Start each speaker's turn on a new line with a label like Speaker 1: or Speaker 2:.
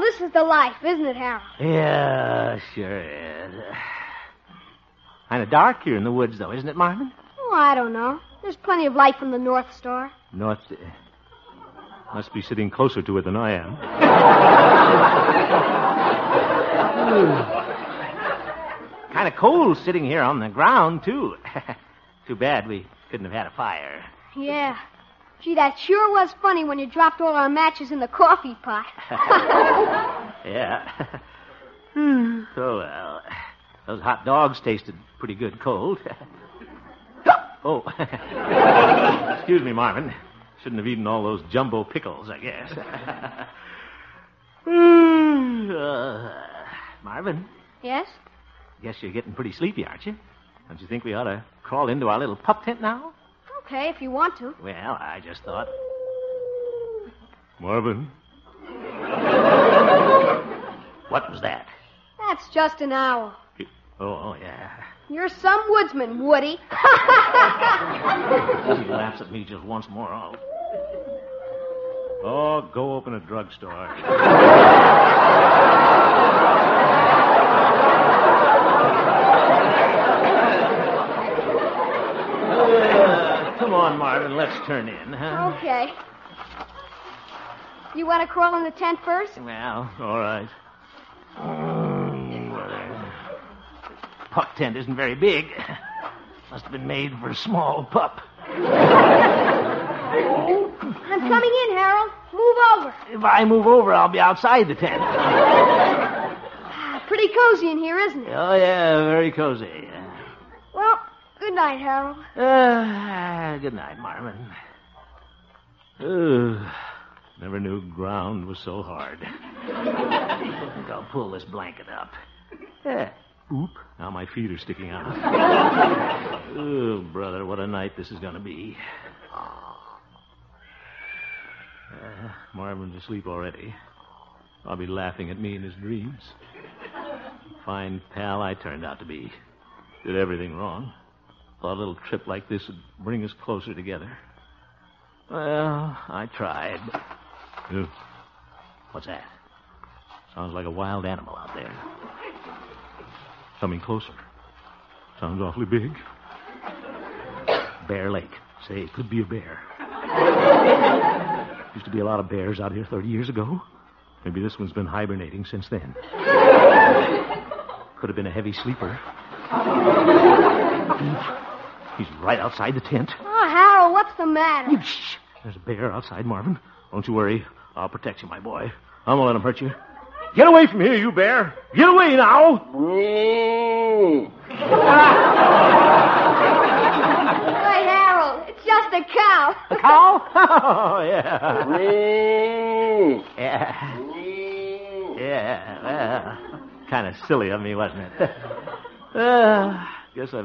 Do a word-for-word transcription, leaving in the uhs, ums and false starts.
Speaker 1: this is the life, isn't it, Harold?
Speaker 2: Yeah, sure is. Kind of dark here in the woods, though, isn't it, Marvin?
Speaker 1: Oh, I don't know. There's plenty of light from the North Star.
Speaker 2: North... Must be sitting closer to it than I am. Kind of cold sitting here on the ground, too. Too bad we couldn't have had a fire.
Speaker 1: Yeah. Gee, that sure was funny when you dropped all our matches in the coffee pot.
Speaker 2: Yeah. Oh, well. Those hot dogs tasted pretty good cold. Oh. Excuse me, Marvin. Shouldn't have eaten all those jumbo pickles, I guess. uh, Marvin?
Speaker 1: Yes?
Speaker 2: Guess you're getting pretty sleepy, aren't you? Don't you think we ought to crawl into our little pup tent now?
Speaker 1: Okay, if you want to.
Speaker 2: Well, I just thought... Marvin? What was that?
Speaker 1: That's just an owl.
Speaker 2: Oh, oh, yeah.
Speaker 1: You're some woodsman, Woody.
Speaker 2: He laughs at me just once more. I'll... Oh, go open a drugstore. uh, come on, Marvin, let's turn in, huh?
Speaker 1: Okay. You want to crawl in the tent first?
Speaker 2: Well, all right. Um, well, uh, pup tent isn't very big. Must have been made for a small pup.
Speaker 1: I'm coming in, Harold. Move over.
Speaker 2: If I move over, I'll be outside the tent.
Speaker 1: Pretty cozy in here, isn't it?
Speaker 2: Oh, yeah, very cozy.
Speaker 1: Well, good night, Harold.
Speaker 2: Uh, good night, Marvin. Uh, never knew ground was so hard. I think I'll pull this blanket up. Yeah. Oop, now my feet are sticking out. Oh, brother, what a night this is going to be. Uh, Marvin's asleep already. I'll be laughing at me in his dreams. Fine pal I turned out to be. Did everything wrong. Thought a little trip like this would bring us closer together. Well, I tried. But... Uh, what's that? Sounds like a wild animal out there. Coming closer. Sounds awfully big. Bear Lake. Say, it could be a bear. Used to be a lot of bears out here thirty years ago. Maybe this one's been hibernating since then. Could have been a heavy sleeper. He's right outside the tent.
Speaker 1: Oh, Harold, what's the matter?
Speaker 2: You, shh. There's a bear outside, Marvin. Don't you worry. I'll protect you, my boy. I won't let him hurt you. Get away from here, you bear. Get away now.
Speaker 1: Hey, Harold, it's just a cow.
Speaker 2: A cow? Oh, yeah. Yeah. Yeah, well, kind of silly of me, wasn't it? Uh, guess I've